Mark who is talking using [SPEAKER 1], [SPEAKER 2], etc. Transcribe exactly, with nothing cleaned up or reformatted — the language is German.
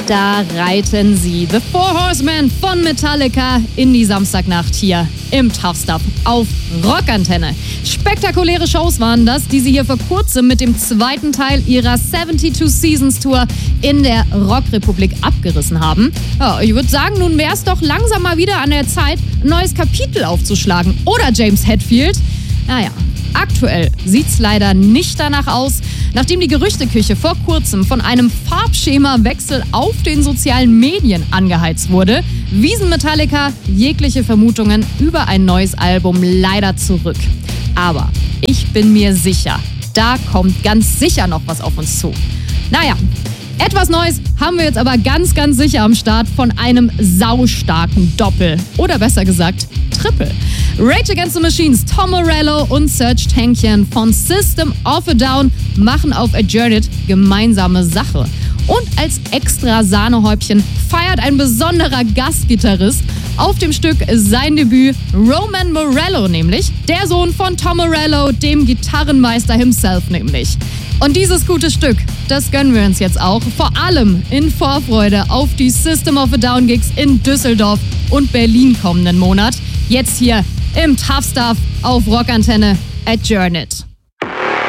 [SPEAKER 1] Da reiten sie, The Four Horsemen von Metallica, in die Samstagnacht hier im Tough Stuff auf Rockantenne. Spektakuläre Shows waren das, die sie hier vor kurzem mit dem zweiten Teil ihrer zweiundsiebzig Seasons Tour in der Rockrepublik abgerissen haben. Ja, ich würde sagen, nun wäre es doch langsam mal wieder an der Zeit, ein neues Kapitel aufzuschlagen. Oder James Hetfield? Naja. Aktuell sieht's leider nicht danach aus, nachdem die Gerüchteküche vor kurzem von einem Farbschemawechsel auf den sozialen Medien angeheizt wurde, wiesen Metallica jegliche Vermutungen über ein neues Album leider zurück. Aber ich bin mir sicher, da kommt ganz sicher noch was auf uns zu. Naja, etwas Neues haben wir jetzt aber ganz, ganz sicher am Start von einem saustarken Doppel. Oder besser gesagt, Triple. Rage Against the Machines, Tom Morello und Serj Tankian von System of a Down machen auf Adjourned gemeinsame Sache. Und als extra Sahnehäubchen feiert ein besonderer Gastgitarrist auf dem Stück sein Debüt, Roman Morello nämlich, der Sohn von Tom Morello, dem Gitarrenmeister himself nämlich. Und dieses gute Stück, das gönnen wir uns jetzt auch, vor allem in Vorfreude auf die System of a Down Gigs in Düsseldorf und Berlin kommenden Monat. Jetzt hier im Tough Stuff auf Rockantenne Adjourned.